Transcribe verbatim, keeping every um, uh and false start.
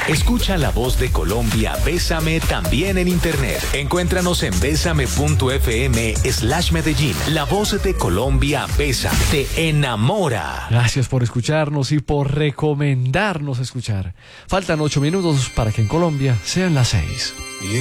Escucha la voz de Colombia, Bésame, también en internet. Encuéntranos en bésame.fm slash Medellín. La voz de Colombia, Bésame, te enamora. Gracias por escucharnos y por recomendarnos escuchar. Faltan ocho minutos para que en Colombia sean las seis.